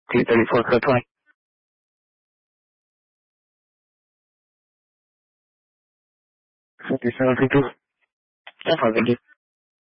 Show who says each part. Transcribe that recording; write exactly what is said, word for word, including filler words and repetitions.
Speaker 1: T thirty-four, code twenty. fifty-seven fifty. ten four, thank you.